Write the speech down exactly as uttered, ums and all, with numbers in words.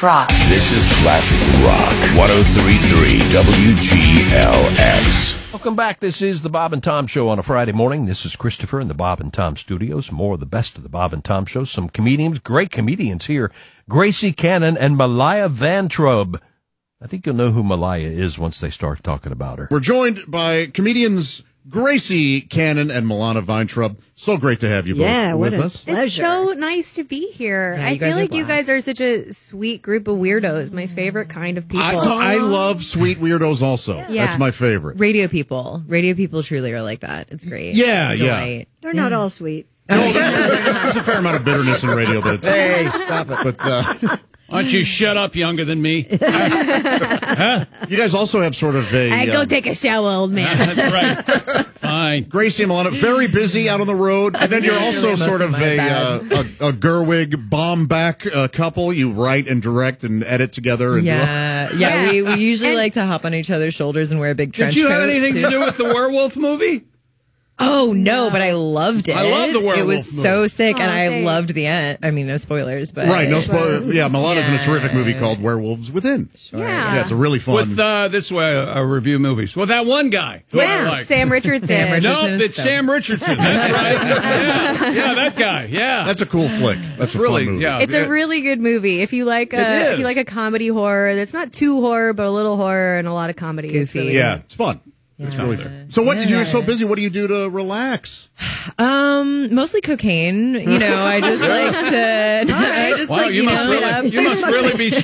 rock. This is Classic Rock. one oh three point three W G L X. Welcome back. This is the Bob and Tom Show on a Friday morning. This is Christopher in the Bob and Tom Studios. More of the best of the Bob and Tom Show. Some comedians, great comedians here. Gracie Cannon and Malaya Vantrub. I think you'll know who Malaya is once they start talking about her. We're joined by comedians Gracie Cannon and Milana Weintraub. So great to have you both yeah, with what a us. Pleasure. It's so nice to be here. Yeah, I you guys feel are like you blast. guys are such a sweet group of weirdos. My favorite kind of people. I, I love sweet weirdos also. Yeah. That's my favorite. Radio people. Radio people truly are like that. It's great. Yeah, It's a yeah. delight. They're not all sweet. There's a fair amount of bitterness in radio, but it's... Hey, stop it. But, uh, Why don't you shut up, younger than me? you guys also have sort of a... I go uh, take a shower, old man. That's right. Fine. Gracie and Milana, very busy out on the road. And then you're also Most sort of of my a, uh, bad. a a Gerwig bomb back uh, couple. You write and direct and edit together. And Yeah, yeah. Yeah. We, we usually And- like to hop on each other's shoulders and wear a big trench Did you coat. have anything too. to do with the werewolf movie? Oh no, but I loved it. I love the werewolf It was movie. so sick, and Oh, I thanks. loved the end. I mean, no spoilers, but Right, no spoiler. Yeah, Milana's in a Yeah. terrific movie called Werewolves Within. Sure. Yeah. Yeah, it's a really fun... With uh, this way, uh, review movies. Well, that one guy. Who I Yeah, like. Sam Richardson. Sam Richardson. No, it's So- Sam Richardson. That's right. Yeah, yeah, that guy. Yeah, That's a cool flick. That's a really. fun movie. Yeah, It's a really good movie. If you like It a is. if you like a comedy horror that's not too horror, but a little horror and a lot of comedy. It's Goofy. really Yeah, it's fun. It's really fun. So what, you're so busy, what do you do to relax? Um, mostly cocaine. You know, I just like to. I just Wow, like you, you must know. really, yeah. you must really be